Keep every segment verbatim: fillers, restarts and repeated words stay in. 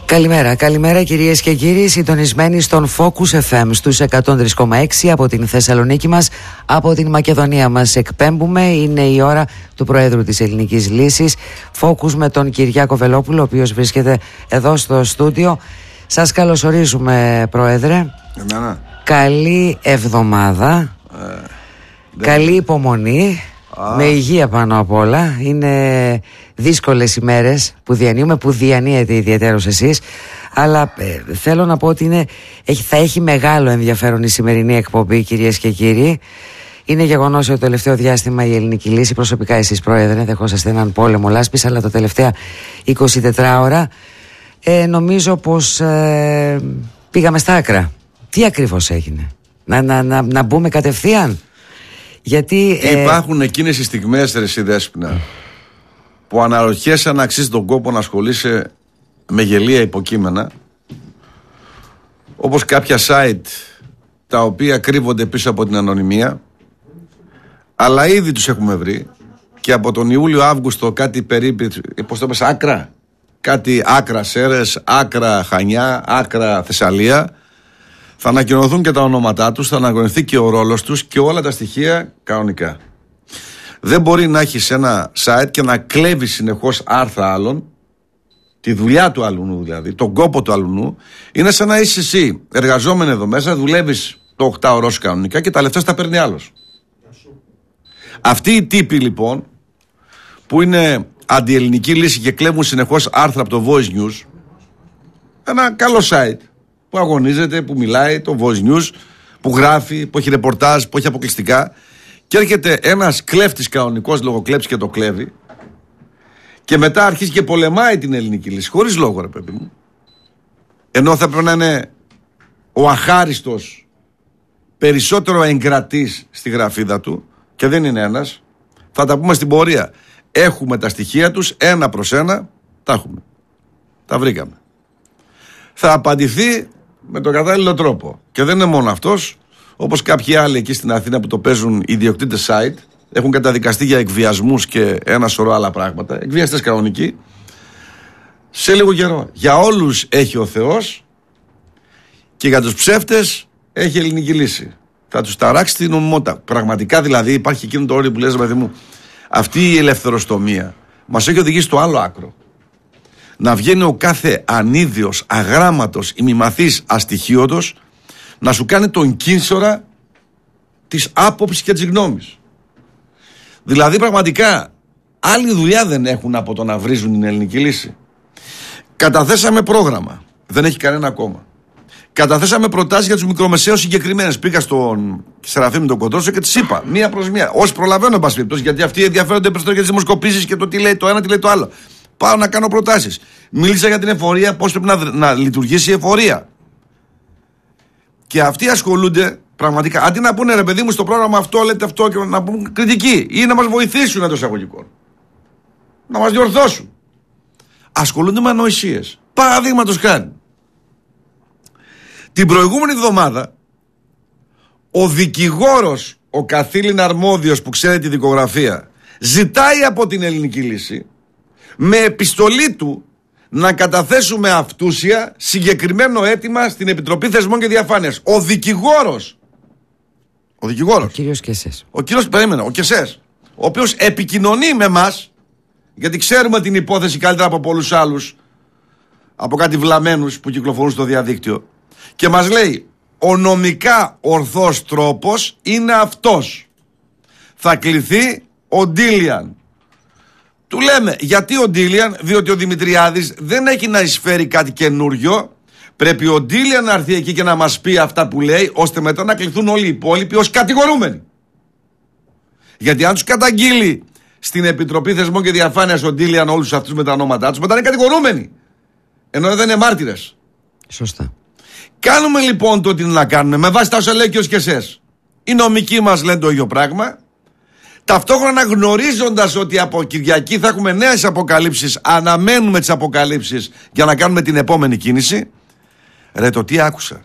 Καλημέρα, καλημέρα κυρίες και κύριοι, συντονισμένοι στον Focus εφ εμ στους εκατόν τρία κόμμα έξι από την Θεσσαλονίκη μας, από την Μακεδονία μας εκπέμπουμε. Είναι η ώρα του Προέδρου της Ελληνικής Λύσης, Focus με τον Κυριάκο Βελόπουλο, ο οποίος βρίσκεται εδώ στο στούντιο. Σας καλωσορίζουμε, Πρόεδρε. Εμένα. Καλή εβδομάδα, ε, καλή υπομονή, Α. με υγεία πάνω απ' όλα. Είναι δύσκολες ημέρες που διανύουμε, που διανύετε ιδιαίτερως εσείς. Αλλά ε, θέλω να πω ότι είναι, έχει, θα έχει μεγάλο ενδιαφέρον η σημερινή εκπομπή, κυρίες και κύριοι. Είναι γεγονός ότι το τελευταίο διάστημα η Ελληνική Λύση, προσωπικά εσείς, Πρόεδρε, δεχόσαστε έναν πόλεμο λάσπης, αλλά τα τελευταία εικοσιτετρά ώρα ε, νομίζω πως ε, πήγαμε στα άκρα. Τι ακριβώς έγινε? Να, να, να, να μπούμε κατευθείαν? Γιατί ε... υπάρχουν εκείνες οι στιγμές, ρε εσύ Δέσποινα, που αναρωτιέσαι αν αξίζει τον κόπο να ασχολείσαι με γελία υποκείμενα, όπως κάποια site τα οποία κρύβονται πίσω από την ανωνυμία, αλλά ήδη τους έχουμε βρει και από τον Ιούλιο-Αύγουστο κάτι περίπου, πώς το πες, άκρα, κάτι άκρα Σέρες, άκρα Χανιά, άκρα Θεσσαλία. Θα ανακοινωθούν και τα ονόματά τους, θα ανακοινωθεί και ο ρόλος τους και όλα τα στοιχεία κανονικά. Δεν μπορεί να έχεις ένα site και να κλέβεις συνεχώς άρθρα άλλων, τη δουλειά του αλουνού δηλαδή, τον κόπο του αλουνού. Είναι σαν να είσαι εσύ εργαζόμενο εδώ μέσα, δουλεύεις το οκτάωρο σου κανονικά και τα λεφτά στα παίρνει άλλος. Αυτοί οι τύποι λοιπόν, που είναι αντιελληνική λύση και κλέβουν συνεχώς άρθρα από το Voice News, ένα καλό site που αγωνίζεται, που μιλάει, το Voice News, που γράφει, που έχει ρεπορτάζ, που έχει αποκλειστικά, και έρχεται ένας κλέφτης κανονικός λογοκλέψης και το κλέβει, και μετά αρχίζει και πολεμάει την Ελληνική Λύση χωρίς λόγο, ρε παιδί μου, ενώ θα πρέπει να είναι ο αχάριστος περισσότερο εγκρατής στη γραφίδα του, και δεν είναι ένας. Θα τα πούμε στην πορεία. Έχουμε τα στοιχεία τους ένα προς ένα, τα έχουμε, τα βρήκαμε. Θα απαντηθεί με τον κατάλληλο τρόπο. Και δεν είναι μόνο αυτός, όπως κάποιοι άλλοι εκεί στην Αθήνα που το παίζουν ιδιοκτήτες site, έχουν καταδικαστεί για εκβιασμούς και ένα σωρό άλλα πράγματα, εκβιαστές κανονικοί, σε λίγο καιρό. Για όλους έχει ο Θεός και για τους ψεύτες έχει Ελληνική Λύση. Θα τους ταράξει την νομιμότητα. Πραγματικά δηλαδή υπάρχει εκείνο το όριο που λες, παιδί μου, αυτή η ελευθεροστομία μας έχει οδηγήσει στο άλλο άκρο. Να βγαίνει ο κάθε ανίδιος, αγράμματος, ημιμαθής, αστοιχείωτος να σου κάνει τον κίνσορα της άποψης και της γνώμης. Δηλαδή πραγματικά άλλη δουλειά δεν έχουν από το να βρίζουν την Ελληνική Λύση. Καταθέσαμε πρόγραμμα, δεν έχει κανένα ακόμα. Καταθέσαμε προτάσεις για τους μικρομεσαίους συγκεκριμένες. Πήγα στον Σεραφείμ τον Κοντρόσο και τις είπα μία προς μία. Όσοι προλαβαίνω, εν πάση περιπτώσει, γιατί αυτοί ενδιαφέρονται περισσότερο για τις δημοσκοπήσεις και το τι λέει το ένα, τι λέει το άλλο. Πάω να κάνω προτάσεις. Μίλησα για την εφορία, πώς πρέπει να, να λειτουργήσει η εφορία. Και αυτοί ασχολούνται πραγματικά. Αντί να πούνε, ρε παιδί μου, στο πρόγραμμα αυτό λέτε αυτό, και να πούν κριτική ή να μας βοηθήσουν εντός εισαγωγικών, να μας διορθώσουν, ασχολούνται με ανοησίες. Παραδείγματος χάρη, την προηγούμενη εβδομάδα ο δικηγόρος, ο καθήλυνα αρμόδιος που ξέρει τη δικογραφία, ζητάει από την Ελληνική Λύση με επιστολή του να καταθέσουμε αυτούσια συγκεκριμένο αίτημα στην Επιτροπή Θεσμών και Διαφάνειας. Ο δικηγόρος, ο δικηγόρος, ο κύριος Κεσές, ο κύριος, περίμενε, ο Κεσές, ο οποίος επικοινωνεί με μας, γιατί ξέρουμε την υπόθεση καλύτερα από πολλούς άλλους, από κάτι βλαμμένους που κυκλοφορούν στο διαδίκτυο, και μας λέει ο νομικά ορθός τρόπος είναι αυτός. Θα κληθεί ο Ντίλιαν. Του λέμε, γιατί ο Ντίλιαν? Διότι ο Δημητριάδης δεν έχει να εισφέρει κάτι καινούριο. Πρέπει ο Ντίλιαν να έρθει εκεί και να μας πει αυτά που λέει, ώστε μετά να κληθούν όλοι οι υπόλοιποι ως κατηγορούμενοι. Γιατί αν τους καταγγείλει στην Επιτροπή Θεσμών και Διαφάνειας ο Ντίλιαν όλους αυτούς με τα ονόματά τους, μετά είναι κατηγορούμενοι, ενώ δεν είναι μάρτυρες. Σωστά. Κάνουμε λοιπόν το τι να κάνουμε με βάση τα όσα λέει και ο Σκεσές. Οι νομικοί μας λένε το ίδιο πράγμα. Ταυτόχρονα γνωρίζοντας ότι από Κυριακή θα έχουμε νέες αποκαλύψεις, αναμένουμε τις αποκαλύψεις για να κάνουμε την επόμενη κίνηση. Ρε, το τι άκουσα.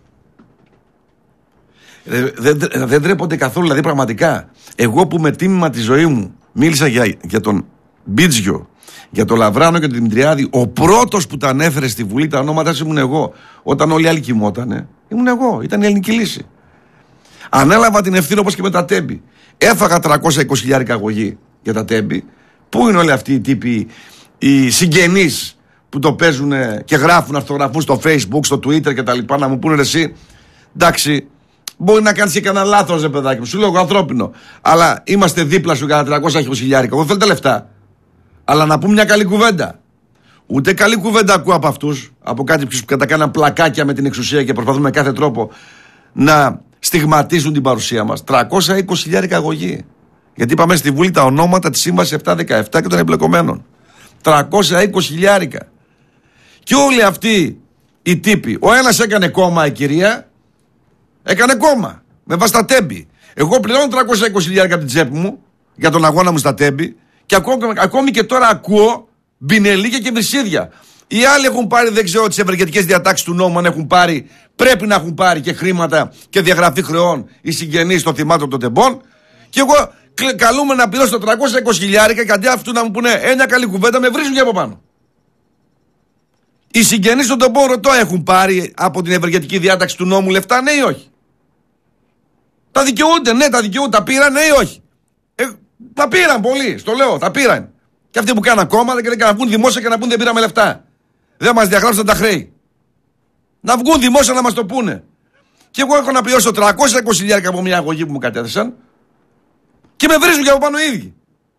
Ρε, δεν, δεν τρέπονται καθόλου, δηλαδή πραγματικά. Εγώ που με τίμημα τη ζωή μου μίλησα για, για τον Μπίτζιο, Για το Λαβράνο και τον Δημητριάδη, ο πρώτος που τα ανέφερε στη Βουλή τα ονόματα ήμουν εγώ. Όταν όλοι οι άλλοι κοιμότανε, ήμουν εγώ. Ήταν η ελληνική λύση. Ανέλαβα την ευθύνη όπως και με τα Τέμπη. Έφαγα τριακόσια είκοσι χιλιάρικα αγωγή για τα Τέμπη. Πού είναι όλοι αυτοί οι τύποι, οι συγγενείς που το παίζουν και γράφουν, αυτογραφούν στο Facebook, στο Twitter κτλ. Να μου πούνε εσύ, εντάξει, μπορεί να κάνεις και κανένα λάθος, ρε παιδάκι μου. Σου λέω ανθρώπινο. Αλλά είμαστε δίπλα σου για τριακόσια είκοσι χιλιάρικα. Εγώ θέλω τα λεφτά. Αλλά να πούμε μια καλή κουβέντα. Ούτε καλή κουβέντα ακούω από αυτούς, από κάτι που κατακάναν πλακάκια με την εξουσία και προσπαθούν με κάθε τρόπο να στιγματίζουν την παρουσία μας. τριακόσια είκοσι χιλιάρικα αγωγή. Γιατί είπαμε στη Βουλή τα ονόματα της Σύμβασης επτακόσια δεκαεπτά και των εμπλεκομένων. τριακόσια είκοσι χιλιάρικα. Και όλοι αυτοί οι τύποι, ο ένας έκανε κόμμα, η κυρία, έκανε κόμμα με βάση τα Τέμπη. Εγώ πληρώνω τριακόσια είκοσι χιλιάρικα από την τσέπη μου για τον αγώνα μου στα Τέμπη και ακόμη, ακόμη και τώρα ακούω μπινελίκια και βρυσίδια. Οι άλλοι έχουν πάρει, δεν ξέρω, τις ευεργετικές διατάξεις του νόμου, αν έχουν πάρει, πρέπει να έχουν πάρει και χρήματα και διαγραφή χρεών οι συγγενείς των θυμάτων των τεμπών. Και εγώ καλούμε να πληρώσω τριακόσια είκοσι χιλιάρικα και αντί αυτού να μου πούνε ένα καλή κουβέντα, με βρίζουν και από πάνω. Οι συγγενείς των τεμπών, ρωτώ, έχουν πάρει από την ευεργετική διάταξη του νόμου λεφτά, ναι ή όχι? Τα δικαιούνται, ναι, τα δικαιούνται, τα πήραν, ναι ή όχι? Ε, τα πήραν πολύ, στο λέω, τα πήραν. Και αυτοί που κάναν κόμματα και να βγουν δημόσια και να πούν δεν πήραμε λεφτά. Δεν μας διαγράψαν τα χρέη. Να βγουν δημόσια να μας το πούνε. Και εγώ έχω να πληρώσω τριακόσια είκοσι χιλιάρικα από μια αγωγή που μου κατέθεσαν και με βρίζουν και από πάνω οι ίδιοι.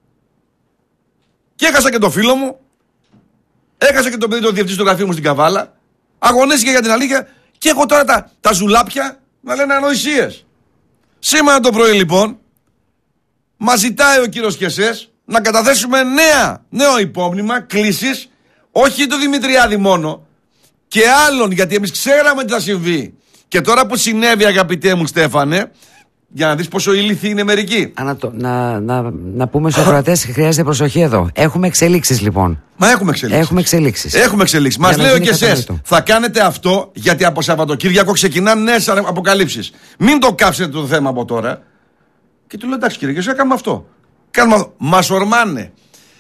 Και έχασα και το φίλο μου, έχασα και τον παιδί του διευθυντή του γραφείου μου στην Καβάλα, αγωνίστηκε για την αλήθεια και έχω τώρα τα, τα ζουλάπια να λένε ανοησίες. Σήμερα το πρωί λοιπόν μας ζητάει ο κύριος Κεσές να καταθέσουμε νέα, νέο υπόμνημα κλήσεις, όχι του Δημητριάδη μόνο, και άλλων, γιατί εμείς ξέραμε τι θα συμβεί. Και τώρα που συνέβη, αγαπητέ μου Στέφανε, για να δεις πόσο ηλίθιοι είναι μερικοί. Να, να, να, να πούμε στους ακροατές, χρειάζεται προσοχή εδώ. Έχουμε εξελίξεις λοιπόν. Μα έχουμε εξελίξεις. Έχουμε εξελίξεις. Έχουμε εξελίξεις. Μας λέει και εσείς, θα κάνετε αυτό, γιατί από Σαββατοκύριακο ξεκινάνε νέες αποκαλύψεις. Μην το κάψετε το θέμα από τώρα. Και του λέω εντάξει κύριε, και εσύ κάνουμε αυτό. Κάνουμε αυτό. Μας ορμάνε.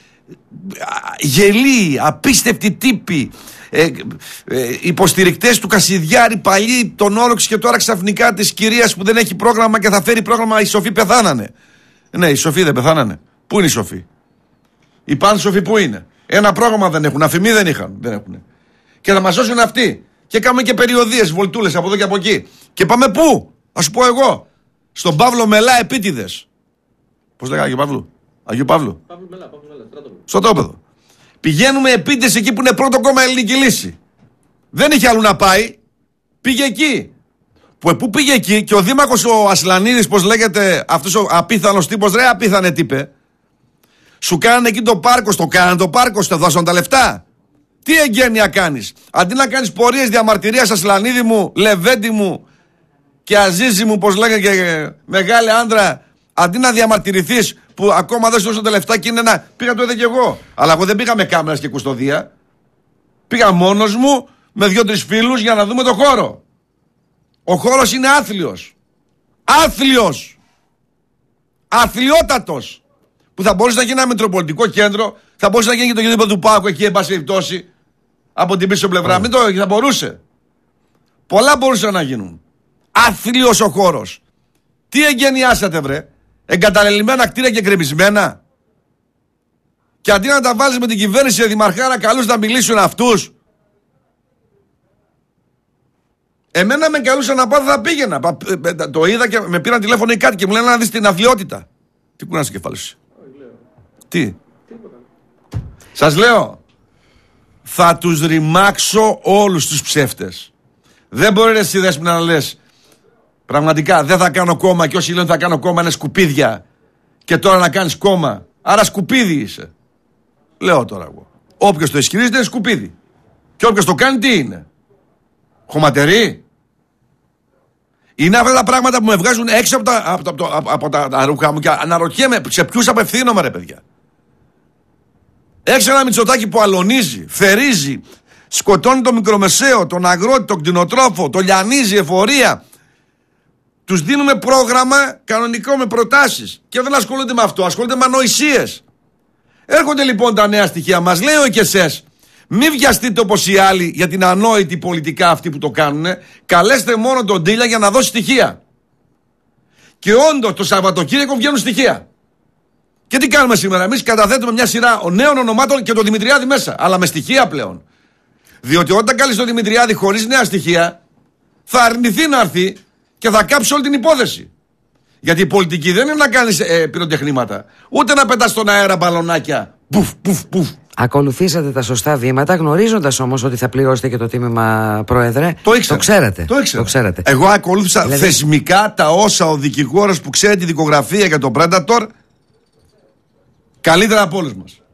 Γελοί, απίστευτοι τύποι, ε, ε, υποστηρικτές του Κασιδιάρη, παλιοί, τον Όροξη και τώρα ξαφνικά της κυρίας που δεν έχει πρόγραμμα και θα φέρει πρόγραμμα. Οι σοφοί πεθάνανε. Ναι, οι σοφοί δεν πεθάνανε. Πού είναι οι σοφοί? Οι πάνσοφοι πού είναι? Ένα πρόγραμμα δεν έχουν, αφημί δεν είχαν, δεν έχουν. Και θα μας σώσουν αυτοί. Και κάνουμε και περιοδίες, βολτούλες από εδώ και από εκεί. Και πάμε πού? Α σου πω εγώ. Στον Παύλο Μελά επίτηδες. Πώς λέγανε Αγίου Παύλου? Αγίου Παύλου. Παύλου Μελά, Παύλου Μελά, στράτοπεδο. Στο τόπεδο. Πηγαίνουμε επίτηδες εκεί που είναι πρώτο κόμμα ελληνική λύση. Δεν είχε αλλού να πάει. Πήγε εκεί. Που, πού πήγε εκεί και ο δήμαρχος ο Ασλανίδης, πώς λέγεται, αυτός ο απίθανος τύπος, ρε απίθανε τύπε. Σου κάνανε εκεί το πάρκο, στο κάνανε το πάρκο, στο δώσαν τα λεφτά. Τι εγγένεια κάνεις? Αντί να κάνεις πορείες διαμαρτυρίας, Ασλανίδη μου, Λεβέντη μου και Αζίζη μου, πώς λέγανε, και μεγάλη άντρα, αντί να διαμαρτυρηθείς που ακόμα δεν σου δώσαν τα λεφτά και είναι ένα. Πήγα το είδα και εγώ. Αλλά εγώ δεν πήγα με κάμερας και κουστοδία. Πήγα μόνος μου με δύο-τρεις φίλους για να δούμε το χώρο. Ο χώρος είναι άθλιος. Άθλιος. Αθλιότατος. Που θα μπορούσε να γίνει ένα μετροπολιτικό κέντρο, θα μπορούσε να γίνει και το γήπεδο του Πάκου εκεί, εν πάση περιπτώσει, από την πίσω πλευρά. Μην το θα μπορούσε. Πολλά μπορούσαν να γίνουν. Άθλιος ο χώρος. Τι εγκαινιάσατε, βρε? Εγκαταλελειμμένα κτίρια και γκρεμισμένα. Και αντί να τα βάλεις με την κυβέρνηση, δημαρχάρα, καλούς να μιλήσουν αυτούς. Εμένα με καλούσαν να πάω, θα πήγαινα. Το είδα και με πήραν τηλέφωνο ή κάτι και μου λένε να δεις την αθλιότητα. Τι κουνάς στο κεφάλι σου? Τι? Σας λέω, θα τους ρημάξω όλους τους ψεύτες. Δεν μπορεί εσύ Δέσποινα να λες πραγματικά δεν θα κάνω κόμμα και όσοι λένε θα κάνω κόμμα είναι σκουπίδια και τώρα να κάνεις κόμμα. Άρα σκουπίδι είσαι. Λέω τώρα εγώ. Όποιος το ισχυρίζεται είναι σκουπίδι. Και όποιος το κάνει τι είναι? Χωματερή? Είναι αυτά τα πράγματα που με βγάζουν έξω από τα, από τα, από τα, από τα, τα ρούχα μου και αναρωτιέμαι σε ποιους απευθύνομαι, ρε παιδιά. Έξω ένα Μητσοτάκη που αλωνίζει, θερίζει, σκοτώνει το μικρομεσαίο, τον αγρότη, τον κτηνοτρόφο, το λιανίζει, εφορία. Τους δίνουμε πρόγραμμα κανονικό με προτάσεις και δεν ασχολούνται με αυτό, ασχολούνται με ανοησίες. Έρχονται λοιπόν τα νέα στοιχεία. Μας λέει ο ΕΚΕΣΕΣ, μην βιαστείτε όπως οι άλλοι για την ανόητη πολιτικά αυτή που το κάνουν. Καλέστε μόνο τον Ντίλια για να δώσει στοιχεία. Και όντως το Σαββατοκύριακο βγαίνουν στοιχεία. Και τι κάνουμε σήμερα? Εμείς καταθέτουμε μια σειρά νέων ονομάτων και τον Δημητριάδη μέσα. Αλλά με στοιχεία πλέον. Διότι όταν καλείς τον Δημητριάδη χωρίς νέα στοιχεία, θα αρνηθεί να έρθει και θα κάψει όλη την υπόθεση. Γιατί η πολιτική δεν είναι να κάνεις ε, πυροτεχνήματα, ούτε να πετάς στον αέρα μπαλονάκια. Πουφ, πουφ, πουφ. Ακολουθήσατε τα σωστά βήματα, γνωρίζοντας όμως ότι θα πληρώσετε και το τίμημα, Πρόεδρε. Το ήξερα. Το ξέρατε. Το ήξερα. Το ξέρατε. Εγώ ακολούθησα δηλαδή... θεσμικά τα όσα ο δικηγόρος που ξέρει τη δικογραφία για τον Predator καλύτερα από όλους μας.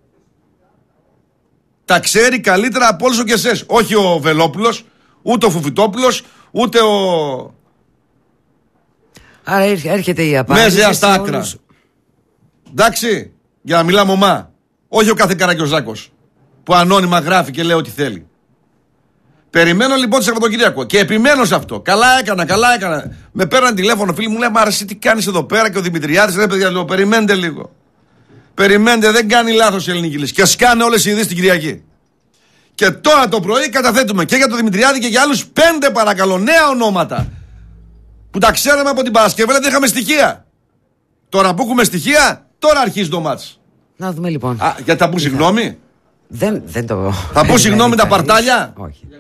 Τα ξέρει καλύτερα από όλους ο ΚΕΣΕΣ. Όχι ο Βελόπουλος, ούτε ο Φουφιτόπουλος, ούτε ο... Άρα έρχεται η απάντηση. Μέζεα στα άκρα. Όλους... Εντάξει, για να μιλάμε ομά. Όχι ο κάθε Καραγκιόζάκος που ανώνυμα γράφει και λέει ό,τι θέλει. Περιμένω λοιπόν το Σαββατοκύριακο και επιμένω σε αυτό. Καλά έκανα, καλά έκανα. Με παίρναν τηλέφωνο φίλοι μου, λέει Μα εσύ τι κάνεις εδώ πέρα και ο Δημητριάδης. Ρε παιδιά, λέω, περιμένετε λίγο. Περιμένετε, δεν κάνει λάθος η ελληνική λύση. Και σκάνε όλες οι ειδήσεις την Κυριακή. Και τώρα το πρωί καταθέτουμε και για τον Δημητριάδη και για άλλους πέντε παρακαλώ νέα ονόματα. Που τα ξέραμε από την Παρασκευή, δεν είχαμε στοιχεία. Τώρα που έχουμε στοιχεία, τώρα αρχίζει το μάτς. Να δούμε λοιπόν. Α, γιατί θα πού συγγνώμη. Δεν, δεν το. Θα πού συγγνώμη τα παρτάλια. Όχι.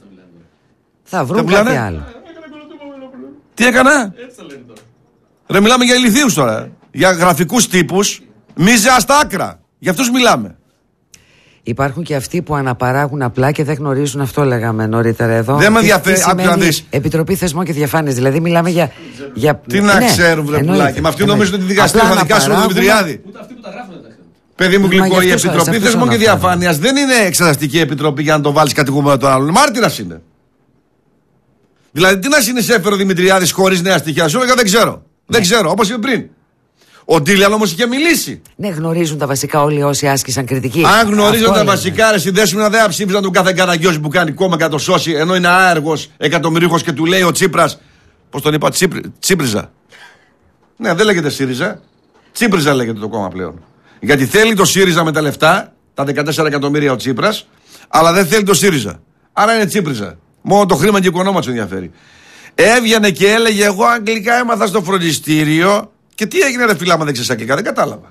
Θα βρουν κάτι άλλο. Τι έκανα. Ρε, μιλάμε για ηλιθίους τώρα. Για γραφικούς τύπους. Μίζεα στα άκρα. Για αυτούς μιλάμε. Υπάρχουν και αυτοί που αναπαράγουν απλά και δεν γνωρίζουν, αυτό λέγαμε νωρίτερα εδώ. Δεν με ενδιαφέρει. Επιτροπή Θεσμών και Διαφάνειας. Δηλαδή μιλάμε για. για... Τι να ναι, ξέρουν, βρε πουλάκι. Με αυτοί νομίζουν ότι δικαστήρια θα δικάσουν τον Δημητριάδη. Ούτε αυτοί που τα γράφουν. Παιδί μου γλυκό, η Επιτροπή Θεσμών και Διαφάνειας δεν είναι εξεταστική επιτροπή για να το βάλεις κατηγορούμενο τον άλλον. Μάρτυρας είναι. Δηλαδή, τι να συνεισέφερε ο Δημητριάδης χωρίς νέα στοιχεία. Σου έλεγα δεν ξέρω. Ναι. Δεν ξέρω, όπως είπε πριν. Ο Ντίλιαν όμως είχε μιλήσει. Ναι, γνωρίζουν τα βασικά όλοι όσοι άσκησαν κριτική. Αν γνωρίζουν τα βασικά, ρε συνδέσουν δεν ψήφισαν τον κάθε Καραγκιόζη που κάνει κόμμα για το σώσει, ενώ είναι άεργος, εκατομμυρίχος και του λέει ο Τσίπρας. Πώς τον είπα, Τσίπρι, Τσίπριζα. Ναι, δεν λέγεται ΣΥΡΙΖΑ. Τσίπριζα λέγεται το κόμμα πλέον. Γιατί θέλει το ΣΥΡΙΖΑ με τα λεφτά, τα δεκατέσσερα εκατομμύρια ο Τσίπρας, αλλά δεν θέλει το ΣΥΡΙΖΑ. Άρα είναι Τσίπριζα. Μόνο το χρήμα και η οικονόμα του ενδιαφέρει. Έβγαινε και έλεγε: Εγώ αγγλικά έμαθα στο φροντιστήριο. Και τι έγινε, ρε φίλα, άμα δεν ξέρεις αγγλικά, δεν κατάλαβα.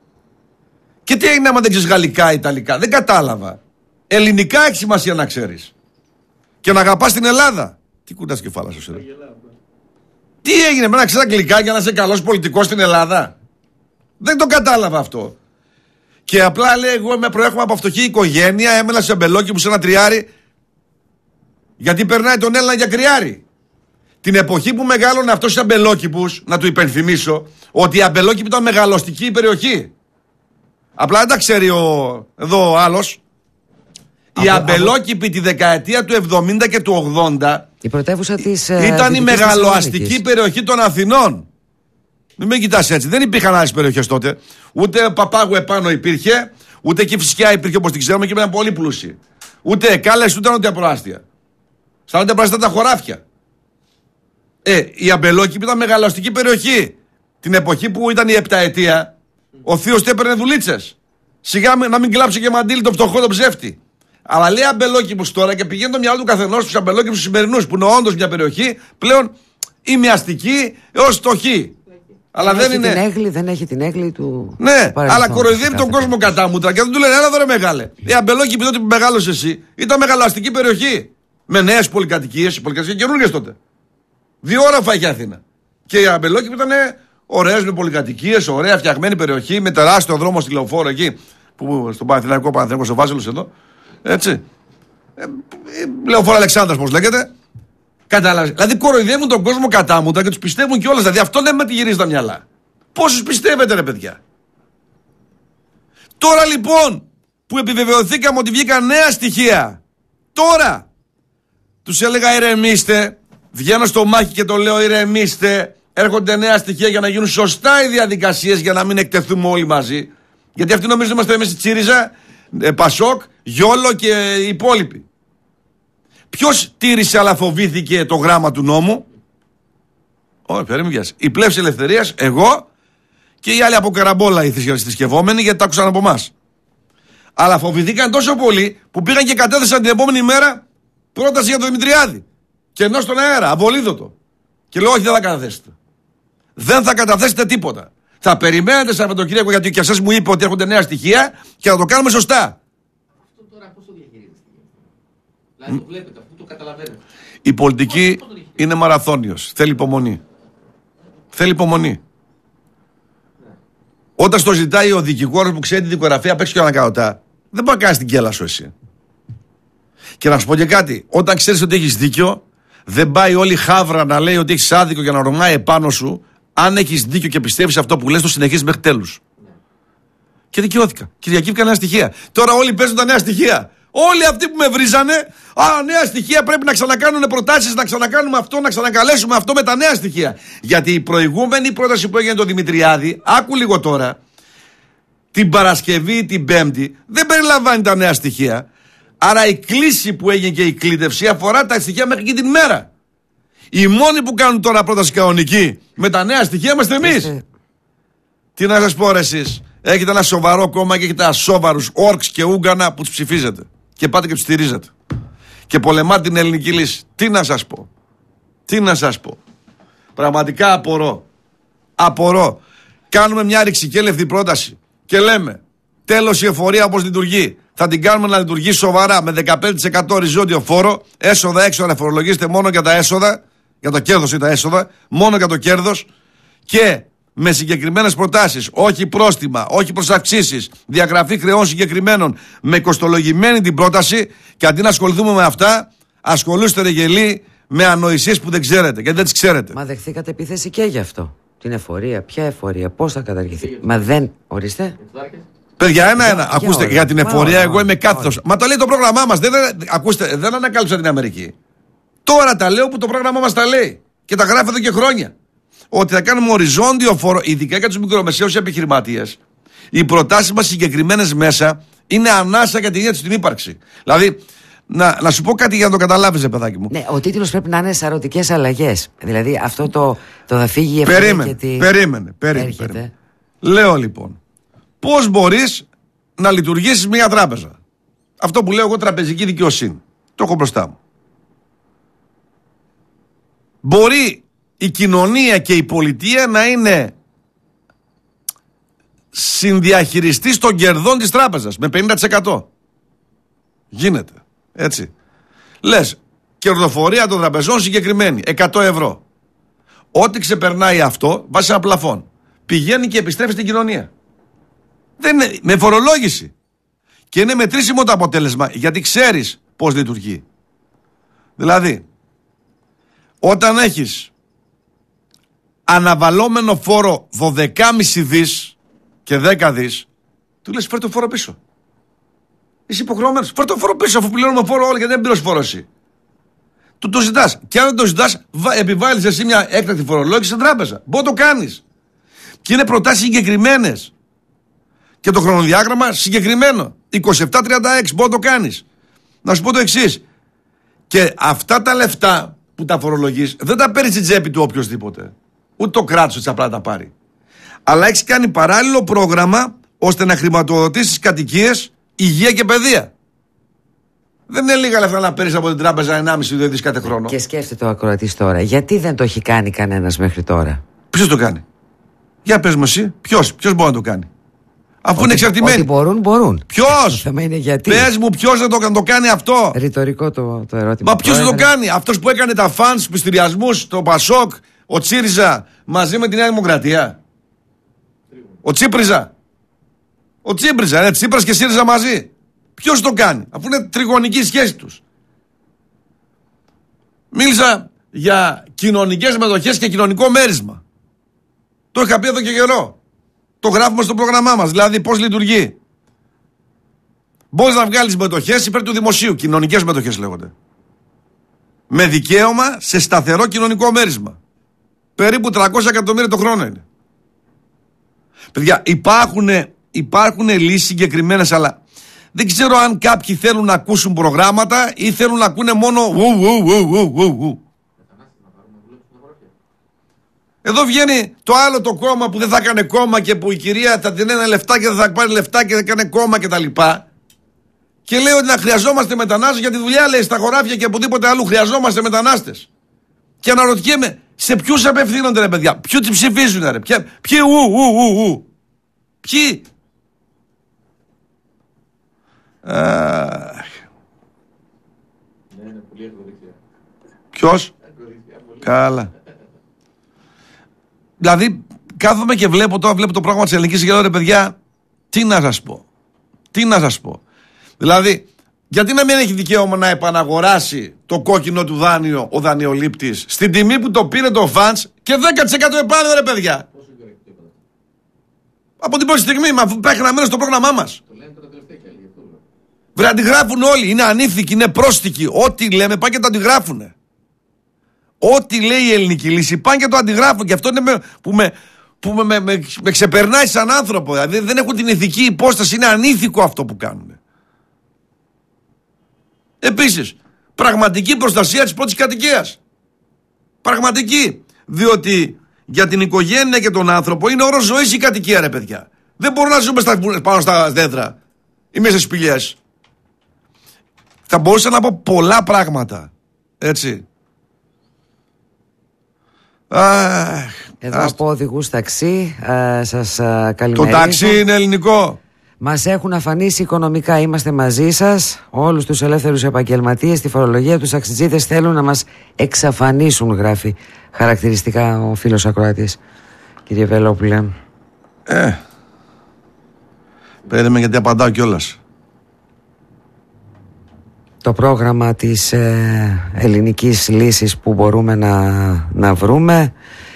Και τι έγινε, άμα δεν ξέρεις γαλλικά, ιταλικά, δεν κατάλαβα. Ελληνικά έχει σημασία να ξέρεις. Και να αγαπάς την Ελλάδα. Τι κουντάς κεφάλα σου, ρε. Τι έγινε, με να ξέρεις αγγλικά για να είσαι καλός πολιτικός στην Ελλάδα. Δεν το κατάλαβα αυτό. Και απλά λέει: Εγώ με προέρχομαι από φτωχή οικογένεια, έμενα σε μπελόκι μου σε ένα τριάρι. Γιατί περνάει τον Έλληνα για κρυάρι. Την εποχή που μεγάλωνε αυτός στους αμπελόκηπους, να του υπενθυμίσω ότι η αμπελόκηπη ήταν μεγαλωστική περιοχή. Απλά δεν τα ξέρει ο, εδώ ο άλλος. Η αμπελόκηπη τη δεκαετία του εβδομήντα και του ογδόντα η πρωτεύουσα της, ήταν η μεγαλοαστική περιοχή των Αθηνών. Μην με κοιτάς έτσι. Δεν υπήρχαν άλλες περιοχές τότε. Ούτε Παπάγου επάνω υπήρχε, ούτε Κηφισιά υπήρχε όπως την ξέρουμε και ήταν πολύ πλούσιοι. Ούτε Εκάλες, ούτε Νότια Προάστια. Στα Νότια Προάστια τα χωράφια. Ε, η αμπελόκηπη ήταν μεγαλοαστική περιοχή. Την εποχή που ήταν η επταετία, ο θείος του έπαιρνε δουλίτσες. Σιγά να μην κλάψει και μαντήλι το φτωχό το ψεύτη. Αλλά λέει αμπελόκηπους τώρα και πηγαίνει το μυαλό του καθενός στους αμπελόκηπους σημερινούς που είναι όντως μια περιοχή πλέον ημιαστική έως φτωχή. Αλλά δεν, δεν είναι. Την έγκλη, δεν έχει την έγκλη του. Ναι, αλλά κοροϊδεύει τον κόσμο κατάμουτρα και δεν του λένε: Έλα εδώ ρε μεγάλε. Η αμπελόκηπη τότε που μεγάλωσε εσύ ήταν μεγαλοαστική περιοχή. Με νέες πολυκατοικίες, οι πολυκατοικίες καινούργιες τότε. Δύο όραφα είχε Αθήνα. Και η αμπελόκηπη ήταν ωραίες με πολυκατοικίες, ωραία φτιαγμένη περιοχή, με τεράστιο δρόμο στη Λεωφόρο εκεί, που, στον Παναθηναϊκό, Παναθηναϊκός ο Βάζελος εδώ. Έτσι. Ε, Λεωφόρο Αλεξάνδρας, πώς λέγεται. Κατάλαβες. Δηλαδή κοροϊδεύουν τον κόσμο κατάμουτα και τους πιστεύουν κιόλας. Δηλαδή αυτό λέμε τι γυρίζει τα μυαλά. Πόσους πιστεύετε, ρε παιδιά. Τώρα λοιπόν που επιβεβαιωθήκαμε ότι βγήκαν νέα στοιχεία, τώρα τους έλεγα ηρεμήστε. Βγαίνω στο μάχη και το λέω ηρεμήστε. Έρχονται νέα στοιχεία για να γίνουν σωστά οι διαδικασίες για να μην εκτεθούμε όλοι μαζί. Γιατί αυτοί νομίζουν είμαστε εμείς στη Τσίριζα, ε, Πασόκ, Γιόλο και οι υπόλοιποι. Ποιος τήρησε αλλά φοβήθηκε το γράμμα του νόμου? Όχι, περίμενε. Η Πλεύση Ελευθερίας, εγώ και οι άλλοι από καραμπόλα οι θρησκευόμενοι, γιατί τα άκουσαν από εμάς. Αλλά φοβηθήκαν τόσο πολύ που πήγαν και κατέθεσαν την επόμενη μέρα πρόταση για τον Δημητριάδη. Και ενώ στον αέρα, αβολίδωτο. Και λέω: όχι, δεν θα καταθέσετε. Δεν θα καταθέσετε τίποτα. Θα περιμένετε Σαββατοκύριακο, γιατί και εσάς μου είπε ότι έρχονται νέα στοιχεία και θα το κάνουμε σωστά. Αυτό τώρα πώς το διαχειρίζεστε? Δηλαδή το βλέπετε, αυτό το καταλαβαίνετε. Η πολιτική είναι μαραθώνιος. Θέλει υπομονή. Θέλει υπομονή. Ναι. Όταν στο ζητάει ο δικηγόρος που ξέρει τη δικογραφία απ' έξω και ανακαωτά, δεν μπορεί να κάνει την κέλα σου εσύ. Και να σου πω και κάτι. Όταν ξέρεις ότι έχεις δίκιο, δεν πάει όλη η χάβρα να λέει ότι έχεις άδικο για να ρωμάει επάνω σου. Αν έχεις δίκιο και πιστεύεις αυτό που λες, το συνεχίζεις μέχρι τέλους. Ναι. Και δικαιώθηκα. Κυριακή νέα στοιχεία. Τώρα όλοι παίζουν τα νέα στοιχεία. Όλοι αυτοί που με βρίζανε, α, νέα στοιχεία, πρέπει να ξανακάνουν προτάσεις, να ξανακάνουμε αυτό, να ξανακαλέσουμε αυτό με τα νέα στοιχεία. Γιατί η προηγούμενη πρόταση που έγινε το Δημητριάδη, άκου λίγο τώρα, την Παρασκευή, την Πέμπτη, δεν περιλαμβάνει τα νέα στοιχεία. Άρα η κλίση που έγινε και η κλήτευση αφορά τα στοιχεία μέχρι και την μέρα. Οι μόνοι που κάνουν τώρα πρόταση κανονική με τα νέα στοιχεία είμαστε εμείς. Τι να σας πω ρε εσείς. Έχετε ένα σοβαρό κόμμα και έχετε ασόβαρους όρξ και ούγκανα που τους ψηφίζετε. Και πάτε και τους στηρίζετε. Και πολεμάτε την ελληνική λύση. Τι να σας πω. Τι να σας πω. Πραγματικά απορώ. Απορώ. Κάνουμε μια ρηξικέλευτη πρόταση και λέμε τέλος η εφορία όπως λειτουργεί. Θα την κάνουμε να λειτουργεί σοβαρά με δεκαπέντε τοις εκατό οριζόντιο φόρο. Έσοδα έξοδα να φορολογήσετε μόνο για τα έσοδα. Για το κέρδος ή τα έσοδα. Μόνο για το κέρδος. Και με συγκεκριμένες προτάσεις. Όχι πρόστιμα, όχι προσαυξήσεις. Διαγραφή χρεών συγκεκριμένων. Με κοστολογημένη την πρόταση. Και αντί να ασχοληθούμε με αυτά, ασχολούστε ρε γελοί με ανοησίες που δεν ξέρετε. Γιατί δεν τις ξέρετε. Μα δεχθήκατε επίθεση και γι' αυτό. Την εφορία. Ποια εφορία, πώς θα καταργηθεί. Μα δεν. Ορίστε. Παιδιά, ένα-ένα. Ακούστε, ώρα. για την εφορία, Μα, εγώ είμαι κάθετος. Μα τα λέει το πρόγραμμά μας. Δεν, ακούστε, δεν ανακάλυψα την Αμερική. Τώρα τα λέω που το πρόγραμμά μας τα λέει. Και τα γράφει εδώ και χρόνια. Ότι θα κάνουμε οριζόντιο φόρο, ειδικά για τους μικρομεσαίους επιχειρηματίες. Οι προτάσεις μας συγκεκριμένες μέσα είναι ανάσα για την ίδια τους την ύπαρξη. Δηλαδή, να, να σου πω κάτι για να το καταλάβεις, παιδάκι μου. Ναι, ο τίτλος πρέπει να είναι σαρωτικές αλλαγές. Δηλαδή, αυτό το, το θα φύγει η εφορία. Περίμενε, γιατί... περίμενε, περίμενε, περίμενε. Λέω λοιπόν, πώς μπορείς να λειτουργήσεις μια τράπεζα. Αυτό που λέω εγώ τραπεζική δικαιοσύνη. Το έχω μπροστά μου. Μπορεί η κοινωνία και η πολιτεία να είναι συνδιαχειριστής των κερδών της τράπεζας με πενήντα τοις εκατό. Γίνεται. Έτσι. Λες, κερδοφορία των τραπεζών συγκεκριμένη, εκατό ευρώ. Ό,τι ξεπερνάει αυτό, βάσει ένα πλαφόν, πηγαίνει και επιστρέφει στην κοινωνία. Δεν είναι, με φορολόγηση. Και είναι μετρήσιμο το αποτέλεσμα, γιατί ξέρεις πώς λειτουργεί. Δηλαδή, όταν έχεις αναβαλώμενο φόρο δώδεκα κόμμα πέντε δις και δέκα δις, του λες φέρ το φόρο πίσω. Είσαι υποχρεωμένος. Φέρ το φόρο πίσω, αφού πληρώνουμε φόρο όλοι, γιατί δεν πληρώσεις φόρο εσύ. Του το ζητάς. Και αν δεν το ζητάς, επιβάλλεις εσύ μια έκτακτη φορολόγηση στην τράπεζα. Μπορεί να το κάνεις. Και είναι προτάσεις συγκεκριμένες. Και το χρονοδιάγραμμα συγκεκριμένο. είκοσι επτά τριάντα έξι μπορεί να το κάνεις. Να σου πω το εξής. Και αυτά τα λεφτά που τα φορολογείς δεν τα παίρνεις στην τσέπη του οποιοσδήποτε. Ούτε το κράτος έτσι απλά τα πάρει. Αλλά έχεις κάνει παράλληλο πρόγραμμα ώστε να χρηματοδοτήσεις κατοικίες, υγεία και παιδεία. Δεν είναι λίγα λεφτά να παίρνεις από την τράπεζα ενάμιση δύο δις κάθε χρόνο. Και σκέφτεται ο ακροατής τώρα, γιατί δεν το έχει κάνει κανένας μέχρι τώρα. Ποιος το κάνει? Για πες μου εσύ, ποιος, ποιος μπορεί να το κάνει? Αφού ότι, είναι εξαρτημένοι. Ότι μπορούν, μπορούν. Ποιος? Το είναι γιατί. Πες μου ποιος δεν το, το κάνει αυτό. Ρητορικό το, το ερώτημα. Μα ποιος δεν το κάνει? Αυτός που έκανε τα φανς, πληστηριασμούς, το Πασόκ, ο Τσίριζα μαζί με τη Νέα Δημοκρατία. Ο Τσίπριζα. Ο Τσίπριζα, είναι Τσίπρας και ΣΥΡΙΖΑ μαζί. Ποιος το κάνει? Αφού είναι τριγωνική σχέση τους. Μίλησα για κοινωνικές μετοχές και κοινωνικό μέρισμα. Το είχα πει εδώ και καιρό. Το γράφουμε στο πρόγραμμά μας. Δηλαδή πώς λειτουργεί. Μπορείς να βγάλεις μετοχές υπέρ του δημοσίου. Κοινωνικές μετοχές λέγονται. Με δικαίωμα σε σταθερό κοινωνικό μέρισμα. Περίπου τριακόσια εκατομμύρια το χρόνο είναι. Παιδιά, υπάρχουν, υπάρχουν λύσεις συγκεκριμένες, αλλά δεν ξέρω αν κάποιοι θέλουν να ακούσουν προγράμματα ή θέλουν να ακούνε μόνο ου, ου, ου, ου, ου, ου. Εδώ βγαίνει το άλλο το κόμμα που δεν θα έκανε κόμμα και που η κυρία θα την ένα λεφτά και δεν θα πάρει λεφτά και θα έκανε κόμμα και τα λοιπά. Και λέει ότι να χρειαζόμαστε μετανάστες για τη δουλειά, λέει, στα χωράφια και οπουδήποτε αλλού. Χρειαζόμαστε μετανάστες. Και αναρωτιέμαι, σε ποιους απευθύνονται, ρε παιδιά, ποιοι τους ψηφίζουν, ρε, ποιοι, ποιοι ου, ου, ου, ου, ποιοι. Ποιος? Καλά. Δηλαδή, κάθομαι και βλέπω τώρα, βλέπω το πρόγραμμα της ελληνικής και λέω, ρε παιδιά, τι να σας πω. Τι να σας πω. Δηλαδή, γιατί να μην έχει δικαίωμα να επαναγοράσει το κόκκινο του δάνειο ο δανειολήπτης στην τιμή που το πήρε το φαντς και δέκα τοις εκατό επάνω, ρε παιδιά. Από την πρώτη στιγμή, μα αφού πάει γραμμένο στο πρόγραμμά μας. Βρε, αντιγράφουν όλοι. Είναι ανήθικοι, είναι πρόστικοι. Ό,τι λέμε πάνε και το αντιγράφουνε. Ό,τι λέει η ελληνική λύση πάνε και το αντιγράφουν. Και αυτό είναι με, που, με, που με, με, με, με ξεπερνάει σαν άνθρωπο. Δηλαδή δεν έχουν την ηθική υπόσταση. Είναι ανήθικο αυτό που κάνουν. Επίσης, πραγματική προστασία της πρώτης κατοικίας. Πραγματική. Διότι για την οικογένεια και τον άνθρωπο είναι όρος ζωής η κατοικία, ρε παιδιά. Δεν μπορούμε να ζούμε στα, πάνω στα δέντρα ή μέσα στις σπηλιές. Θα μπορούσα να πω πολλά πράγματα. Έτσι. Αχ, εδώ ας... από οδηγούς ταξί α, σας α, καλημερίζω. Το ταξί είναι ελληνικό. Μας έχουν αφανίσει οικονομικά. Είμαστε μαζί σας. Όλους τους ελεύθερους επαγγελματίες, τη φορολογία, τους ταξιτζίδες θέλουν να μας εξαφανίσουν, γράφει χαρακτηριστικά ο φίλος ακροατής. Κύριε Βελόπουλε. Ε, περίμενε γιατί απαντάω κιόλας. Το πρόγραμμα της ε, ελληνικής λύσης που μπορούμε να, να βρούμε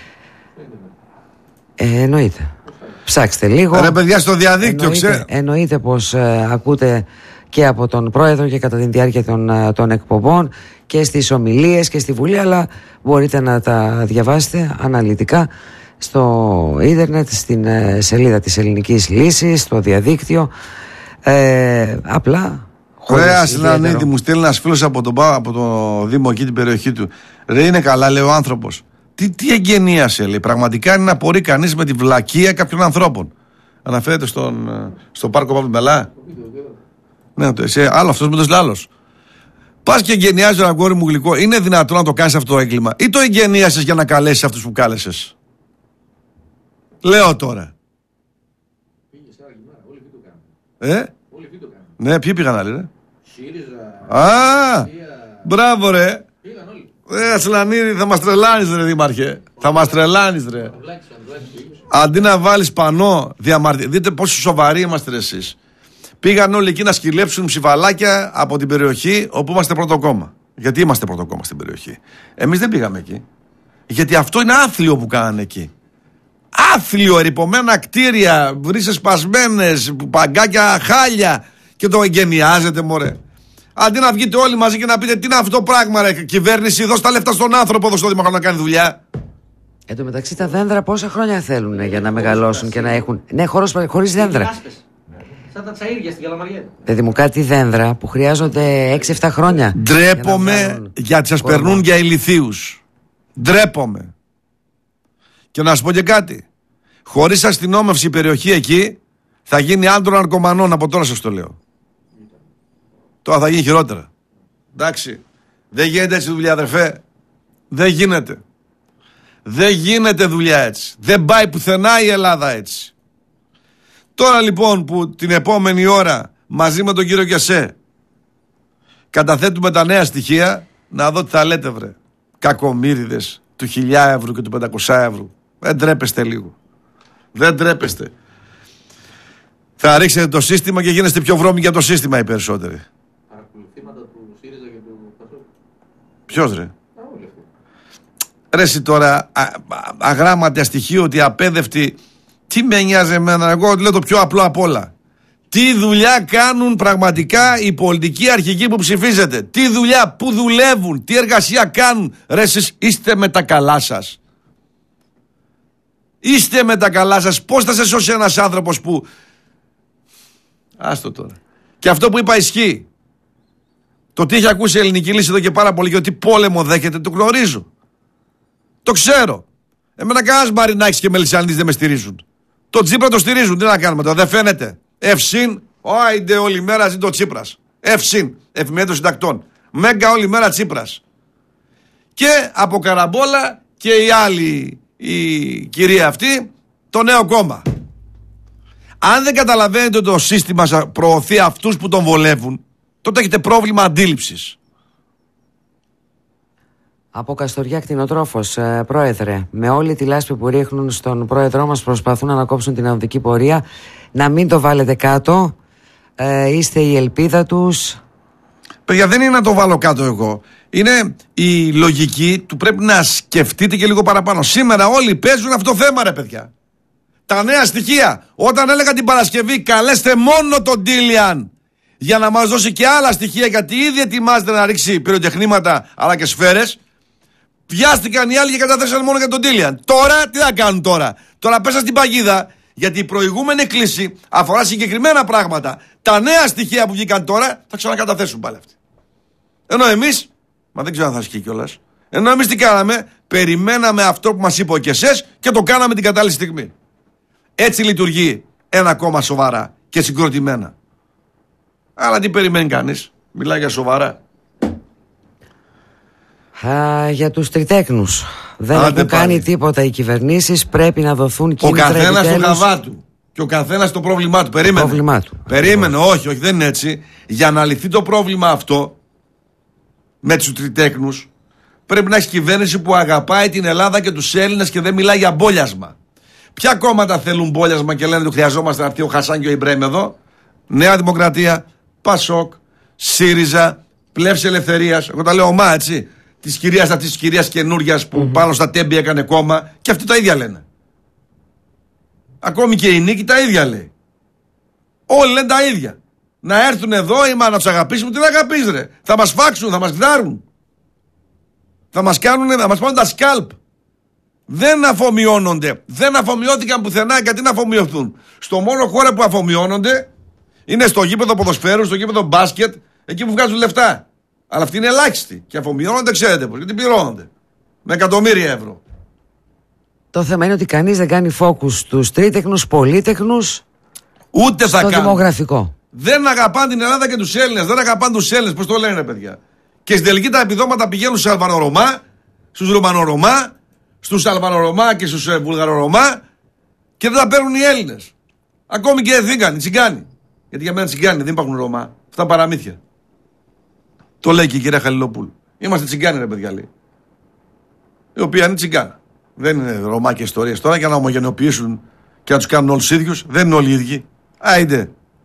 ε, εννοείται. Ψάξτε λίγο. Ρε παιδιά, στο διαδίκτυο, εννοείται, εννοείται πως ε, ακούτε και από τον πρόεδρο και κατά τη διάρκεια των, ε, των εκπομπών και στις ομιλίες και στη Βουλή, αλλά μπορείτε να τα διαβάσετε αναλυτικά στο ίντερνετ, στην ε, σελίδα της ελληνικής λύσης, στο διαδίκτυο. Ε, απλά Ρε Ασλανίδη, μου στέλνει ένας φίλος από τον από το Δήμο εκεί την περιοχή του. Ρε, είναι καλά, λέει ο άνθρωπος. Τι, τι εγγενίασε, λέει. Πραγματικά είναι να απορεί κανείς με τη βλακεία κάποιων ανθρώπων. Αναφέρεται στον, στο πάρκο Παύλου Μελά. Ναι, το, εσύ, άλλο αυτός με το άλλος. Πας και εγγενιάζει ένα κόρη μου γλυκό. Είναι δυνατόν να το κάνεις αυτό το έγκλημα, ή το εγγενίασες για να καλέσεις αυτούς που κάλεσες? Λέω τώρα. Ε? Ναι, ποιοι πήγαν άλλοι, ρε? ΣΥΡΙΖΑ. Α, μπράβο, ρε. Πήγαν όλοι. Ε, Ασλανίδη, θα μας τρελάνεις, ρε Δήμαρχε. Θα μας τρελάνεις, ρε. Αντί να βάλεις πανό διαμαρτυρία. Δείτε πόσο σοβαροί είμαστε, ρε, εσείς. Πήγαν όλοι εκεί να σκυλέψουν ψηφαλάκια από την περιοχή όπου είμαστε πρώτο κόμμα. Γιατί είμαστε πρώτο κόμμα στην περιοχή? Εμείς δεν πήγαμε εκεί. Γιατί αυτό είναι άθλιο που κάνανε εκεί. Άθλιο, ερειπωμένα κτίρια, βρύσες σπασμένες, παγκάκια, χάλια. Και το εγκαινιάζετε, μωρέ. Αντί να βγείτε όλοι μαζί και να πείτε τι είναι αυτό το πράγμα, ρε κυβέρνηση, δώσ' τα λεφτά στον άνθρωπο, δώσ' το Δήμαρχο να κάνει δουλειά. Εν τω μεταξύ τα δέντρα πόσα χρόνια θέλουν για να μεγαλώσουν και να έχουν. Ναι, χωρίς δέντρα. Σαν τα τσαΐρια στην Καλαμαριά. Παιδί μου, κάτι δέντρα που χρειάζονται έξι εφτά χρόνια. Ντρέπομαι γιατί σας περνούν για ηλιθίους. Ντρέπομαι. Και να σας πω και κάτι. Χωρίς αστυνόμευση η περιοχή εκεί θα γίνει άντρο ναρκωμανών, από τώρα σας το λέω. Τώρα θα γίνει χειρότερα. Εντάξει. Δεν γίνεται έτσι δουλειά, αδερφέ. Δεν γίνεται. Δεν γίνεται δουλειά έτσι. Δεν πάει πουθενά η Ελλάδα έτσι. Τώρα λοιπόν που την επόμενη ώρα μαζί με τον κύριο Κεσέ καταθέτουμε τα νέα στοιχεία, να δω τι θα λέτε, βρε. Κακομοίριδες του χιλιά ευρώ και του πεντακόσια ευρώ. Δεν τρέπεστε λίγο. Δεν τρέπεστε. Θα ρίξετε το σύστημα και γίνεστε πιο βρώμικοι για το σύστημα οι περισσότεροι. Παρακολουθήματα του ΣΥΡΙΖΑ και του Πασόκ. Ποιος, ρε? Ρε εσύ τώρα α, α, αγράμματα στοιχείο ότι απέδευτοι. Τι με νοιάζει εμένα? Εγώ λέω το πιο απλό απ' όλα. Τι δουλειά κάνουν πραγματικά οι πολιτικοί αρχηγοί που ψηφίζετε? Τι δουλειά, πού δουλεύουν, τι εργασία κάνουν? Ρε εσείς είστε με τα καλά σας. Είστε με τα καλά σας. Πώς θα σε σώσει ένας άνθρωπος που... Άστο τώρα. Και αυτό που είπα ισχύει. Το τι έχει ακούσει η ελληνική λύση εδώ και πάρα πολύ και ότι πόλεμο δέχεται, το γνωρίζω. Το ξέρω. Εμένα κανένας Μαρινάκης και Μελισσανίδης δεν με στηρίζουν. Το Τσίπρα το στηρίζουν. Τι να κάνουμε τώρα, δεν φαίνεται? Ευσύν, όιντε όλη μέρα ζει το Τσίπρας. Ευσύν, εφημερίδα των συντακτών. Μέγκα όλη μέρα Τσίπρας. Και από καραμπόλα και η άλλη η κυρία αυτή, το νέο κόμμα. Αν δεν καταλαβαίνετε ότι το σύστημα προωθεί αυτούς που τον βολεύουν, τότε έχετε πρόβλημα αντίληψης. Από Καστοριά κτηνοτρόφος, ε, πρόεδρε, με όλη τη λάσπη που ρίχνουν στον πρόεδρό μας προσπαθούν να ανακόψουν την ανωδική πορεία. Να μην το βάλετε κάτω, ε, είστε η ελπίδα τους. Παιδιά, δεν είναι να το βάλω κάτω εγώ. Είναι η λογική του, πρέπει να σκεφτείτε και λίγο παραπάνω. Σήμερα όλοι παίζουν αυτό το θέμα, ρε παιδιά. Τα νέα στοιχεία. Όταν έλεγα την Παρασκευή, καλέστε μόνο τον Τίλιαν για να μας δώσει και άλλα στοιχεία, γιατί ήδη ετοιμάζεται να ρίξει πυροτεχνήματα αλλά και σφαίρες. Βιάστηκαν οι άλλοι και καταθέσαν μόνο για τον Τίλιαν. Τώρα τι θα κάνουν τώρα? Τώρα πέσα στην παγίδα, γιατί η προηγούμενη κλίση αφορά συγκεκριμένα πράγματα. Τα νέα στοιχεία που βγήκαν τώρα θα ξανακαταθέσουν πάλι αυτοί. Ενώ εμείς, μα δεν ξέρω αν θα σκεί κιόλας, ενώ εμείς τι κάναμε? Περιμέναμε αυτό που μας είπε ο Κεσές και το κάναμε την κατάλληλη στιγμή. Έτσι λειτουργεί ένα κόμμα σοβαρά και συγκροτημένα. Αλλά τι περιμένει κανείς? Μιλάει για σοβαρά. Α, για τους τριτέκνους. Δεν Άντε έχουν πάλι. κάνει τίποτα οι κυβερνήσεις. Πρέπει να δοθούν κίνητρα. Ο καθένας το επιτέλους. χαβά του. Και ο καθένας το πρόβλημά του. Περίμενε. Το πρόβλημά του. Περίμενε, όχι, όχι, δεν είναι έτσι. Για να λυθεί το πρόβλημα αυτό με τους τριτέκνους, πρέπει να έχει κυβέρνηση που αγαπάει την Ελλάδα και τους Έλληνες και δεν μιλάει για μπόλιασμα. Ποια κόμματα θέλουν μπόλιασμα και λένε ότι χρειαζόμαστε να έρθει ο Χασάν και ο Ιμπρέμ εδώ? Νέα Δημοκρατία, Πασόκ, ΣΥΡΙΖΑ, Πλεύση Ελευθερίας. Εγώ τα λέω ομά, έτσι. Της κυρίας αυτής της κυρίας καινούριας που mm-hmm. πάνω στα τέμπη έκανε κόμμα, και αυτοί τα ίδια λένε. Ακόμη και η Νίκη τα ίδια λέει. Όλοι λένε τα ίδια. Να έρθουν εδώ, ή να τους αγαπήσουμε, τι να αγαπείς ρε? Θα μας φάξουν, θα μας γδάρουν. Θα μας κάνουν, θα μας πάνε τα σκάλπ. Δεν αφομοιώνονται. Δεν αφομοιώθηκαν πουθενά, γιατί να αφομοιωθούν? Στο μόνο χώρο που αφομοιώνονται είναι στο γήπεδο ποδοσφαίρου, στο γήπεδο μπάσκετ, εκεί που βγάζουν λεφτά. Αλλά αυτοί είναι ελάχιστοι και αφομοιώνονται, ξέρετε πώς, γιατί πληρώνονται με εκατομμύρια ευρώ. Το θέμα είναι ότι κανείς δεν κάνει focus στους τρίτεχνους, πολύτεχνους, ούτε θα στο κάνουν. Δημογραφικό. Δεν αγαπάνε την Ελλάδα και τους Έλληνες. Δεν αγαπάνε τους Έλληνες, πώς το λένε, παιδιά. Και στην τελική τα επιδόματα πηγαίνουν στους Αλβανορωμά, στους Ρουμανορωμά, στους Αλβανορωμά και στους Βουλγαρορωμά, και δεν τα παίρνουν οι Έλληνες. Ακόμη και εθήκαν, οι Τσιγκάνοι. Γιατί για μένα Τσιγκάνοι δεν υπάρχουν Ρωμά. Αυτά παραμύθια. Το λέει και η κυρία Χαλιλοπούλου. Είμαστε Τσιγκάνοι, ρε παιδιά, λέει. Η οποία είναι Τσιγκάνα. Δεν είναι Ρωμά και ιστορίες τώρα για να ομογενοποιήσουν και να τους κάνουν όλους ίδιους. Δεν είναι όλοι οι ίδιοι. Άιντε.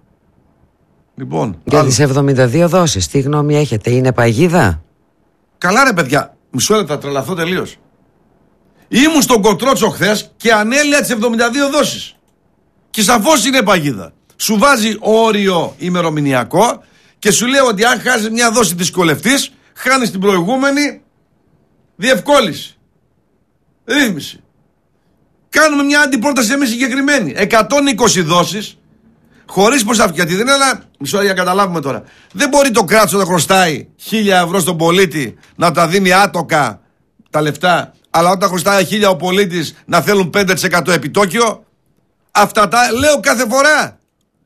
Λοιπόν. Για άλλο. τις εβδομήντα δύο δόσεις, τι γνώμη έχετε? Είναι παγίδα? Καλά, ρε παιδιά. Μισό λεπτό, θα τρελαθώ τελείως. Ήμουν στον Κοτρότσο χθες και ανέλυα τις εβδομήντα δύο δόσεις. Και σαφώς είναι παγίδα. Σου βάζει όριο ημερομηνιακό και σου λέει ότι αν χάσεις μια δόση δυσκολευτείς, χάνεις την προηγούμενη διευκόλυνση. Ρύθμιση. Κάνουμε μια αντιπρόταση εμείς συγκεκριμένη. εκατόν είκοσι δόσεις, χωρίς πως αυτή. Γιατί δεν είναι ένα. Μισό για να καταλάβουμε τώρα. Δεν μπορεί το κράτος να χρωστάει χίλια ευρώ στον πολίτη να τα δίνει άτοκα τα λεφτά, αλλά όταν χρωστάει χίλια ο πολίτης να θέλουν πέντε τοις εκατό επιτόκιο. Αυτά τα λέω κάθε φορά.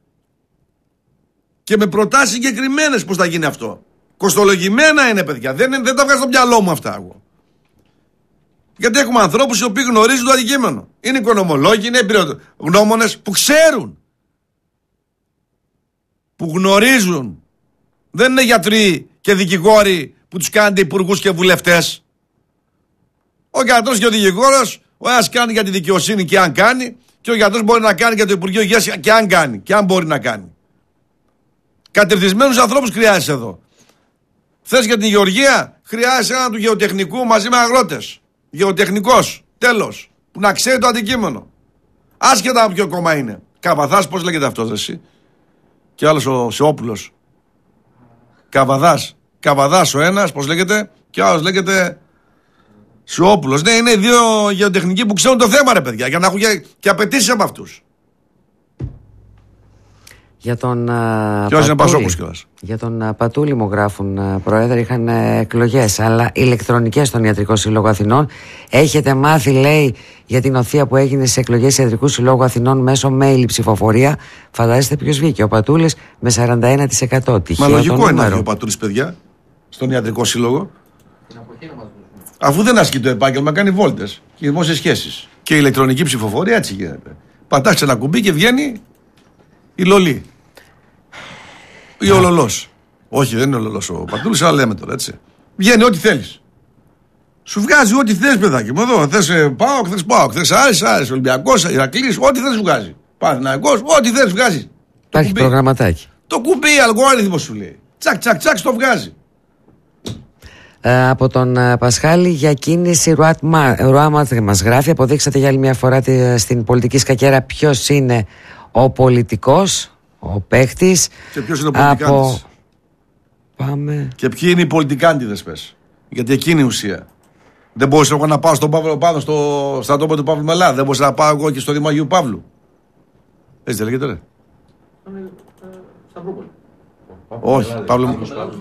Και με προτάσεις συγκεκριμένες πώς θα γίνει αυτό. Κοστολογημένα είναι, παιδιά. Δεν, δεν τα βγάζω στο μυαλό μου αυτά εγώ. Γιατί έχουμε ανθρώπους οι οποίοι γνωρίζουν το αντικείμενο. Είναι οικονομολόγοι, είναι εμπειρογνώμονες που ξέρουν. Που γνωρίζουν. Δεν είναι γιατροί και δικηγόροι που τους κάνετε υπουργούς και βουλευτές. Ο γιατρός και ο δικηγόρος, ο ένας κάνει για τη δικαιοσύνη και αν κάνει, και ο γιατρός μπορεί να κάνει για το Υπουργείο Υγείας και αν κάνει, και αν μπορεί να κάνει. Κατευθυσμένους ανθρώπους χρειάζεσαι εδώ. Θες για την γεωργία, χρειάζεσαι έναν του γεωτεχνικού μαζί με αγρότες. Γεωτεχνικός, τέλος. Που να ξέρει το αντικείμενο. Άσχετα από ποιο κόμμα είναι. Καβαδάς, πώς λέγεται αυτός, εσύ? Και άλλος ο Σεόπουλος. Καβαδάς. Καβαδάς ο ένας, πώς λέγεται, και ο άλλος λέγεται Σεόπουλος. Ναι, είναι δύο γεωτεχνικοί που ξέρουν το θέμα, ρε παιδιά, για να έχουν και, και απαιτήσεις από αυτούς. Για τον Ποιος είναι Πασόκος κιόλας. Για τον uh, Πατούλη μου γράφουν, uh, Πρόεδρε, είχαν uh, εκλογές, αλλά ηλεκτρονικές στον Ιατρικό Σύλλογο Αθηνών. Έχετε μάθει, λέει, για την οθεία που έγινε στις εκλογές Ιατρικού Συλλόγου Αθηνών μέσω mail ψηφοφορία. Φαντάζεστε ποιος βγήκε? Ο Πατούλης με σαράντα ένα τοις εκατό. Μα λογικό είναι ο Πατούλης, παιδιά, στον Ιατρικό Σύλλογο. Αφού δεν ασκεί το επάγγελμα, κάνει βόλτες και δημόσιες σχέσεις. Και η ηλεκτρονική ψηφοφορία έτσι γίνεται. Πατάς ένα κουμπί και βγαίνει η Λολή. Ή ο Λολός. Όχι, δεν είναι ο Λολός ο Πατούλης, αλλά λέμε τώρα, έτσι. Βγαίνει ό,τι θέλεις. Σου βγάζει ό,τι θες, παιδάκι μου. Εδώ θες ΠΑΟΚ, θες ΠΑΟΚ, θες Άρης, Άρης, Ολυμπιακός, Ηρακλής, ό,τι θες βγάζει. Παναθηναϊκός, ό,τι θες βγάζει. Υπάρχει προγραμματάκι. Το κουμπί, αλγόριθμο σου λέει. Τσακ, τσακ, τσακ, το βγάζει. Ε, από τον uh, Πασχάλη για κίνηση Ρουάματ μας γράφει. Αποδείξατε για άλλη μια φορά τη, στην πολιτική σκακέρα ποιος είναι ο πολιτικός, ο παίχτης. Και ποιος είναι ο πολιτικάντης. Από... Πάμε. Και ποιοι είναι οι πολιτικάντιδες, πες. Γιατί εκείνη η ουσία. Δεν μπορούσα εγώ να πάω στον Παύλο πάνω στο στρατόπεδο του Παύλου Μελά. Δεν μπορούσα να πάω εγώ και στο Δήμο Αγίου Παύλου. Έτσι δεν λέγεται, ρε. Σταυρούπολη. Όχι, Παύλο.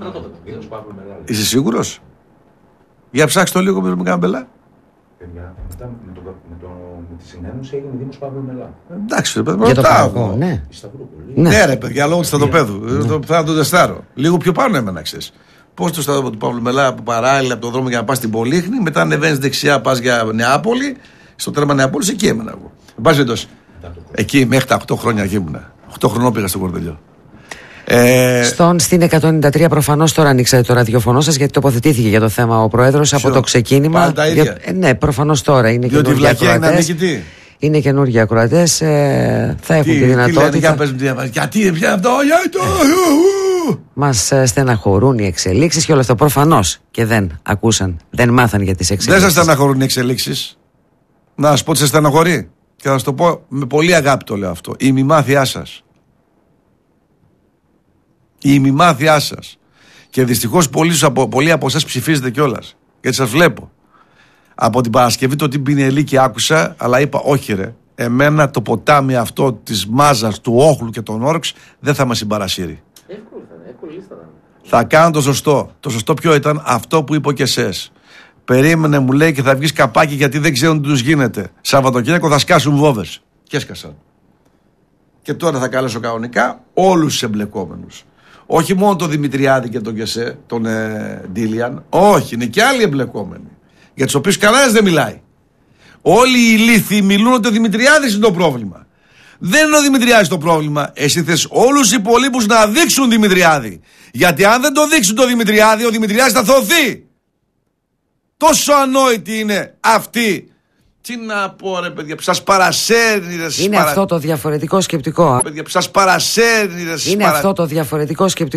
Είσαι σίγουρος? Για ψάξτε το λίγο με τον Καμπελά. Μετά με τη συνένωση έγινε Δήμος Παύλου Μελά. Εντάξει, ρε για το Παύλο, ναι. Ναι, ρε παιδιά, λόγω του στρατοπέδου. Θα το τεστάρω. Λίγο πιο πάνω έμενα, ξέρεις. Πώς το στρατόπεδο του Παύλου Μελά από παράλληλα από τον δρόμο για να πας στην Πολύχνη, μετά ανεβαίνεις δεξιά, πας για Νεάπολη, στο τέρμα Νεάπολης, εκεί έμενα εγώ. Εκεί μέχρι τα οκτώ χρόνια ήμουνα. οκτώ χρονών πήγα στο Κορδελιό. Ε... Στον στην εκατόν ενενήντα τρία προφανώς τώρα ανοίξατε το ραδιοφωνό σας, γιατί τοποθετήθηκε για το θέμα ο Πρόεδρος από το ξεκίνημα. Πάλι τα ίδια. Για... Ε, ναι, προφανώς τώρα είναι καινούργιοι ακροατές. Είναι, είναι καινούργιοι ακροατές. Ε, θα έχουν τι, τη δυνατότητα. Τι λένε, για γιατί πια αυτό, γιατί. Μας στεναχωρούν οι εξελίξεις και όλο αυτό. Προφανώς και δεν ακούσαν, δεν μάθαν για τις εξελίξεις. Δεν σας στεναχωρούν οι εξελίξεις. Να σας πω ότι σας στεναχωρεί. Και θα σας το πω με πολύ αγάπη το λέω αυτό. Η ημιμάθειά σας. Η ημιμάθειά σας. Και δυστυχώς πολλοί, πολλοί από εσάς ψηφίζετε κιόλας. Γιατί σας βλέπω. Από την Παρασκευή το τι πινελί και άκουσα, αλλά είπα όχι ρε. Εμένα το ποτάμι αυτό της μάζας, του όχλου και των όρξ δεν θα μας συμπαρασύρει. Εύκολο ήταν, εύκολη λίστα. Θα κάνω το σωστό. Το σωστό ποιο ήταν? Αυτό που είπα και εσές. Περίμενε, μου λέει, και θα βγεις καπάκι γιατί δεν ξέρουν τι τους γίνεται. Σαββατοκύριακο θα σκάσουν βόβες. Και έσκασαν. Και τώρα θα καλέσω κανονικά όλους τους εμπλεκόμενους. Όχι μόνο τον Δημητριάδη και τον Κεσέ, τον ε, Ντίλιαν. Όχι, είναι και άλλοι εμπλεκόμενοι. Για τους οποίους κανένας δεν μιλάει. Όλοι οι ηλίθιοι μιλούν ότι ο Δημητριάδης είναι το πρόβλημα. Δεν είναι ο Δημητριάδης το πρόβλημα. Εσύ θες όλους τους υπολείπους να δείξουν Δημητριάδη. Γιατί αν δεν το δείξουν το Δημητριάδη, ο Δημητριάδης θα θωθεί. Τόσο ανόητοι είναι αυτοί. Τι να πω ρε παιδιά, που σας παρασέρνει ρε. Είναι παρα... αυτό το διαφορετικό σκεπτικό. Παιδιά, που σας παρασέρνει ρε. Είναι παρα... αυτό το διαφορετικό σκεπτικό.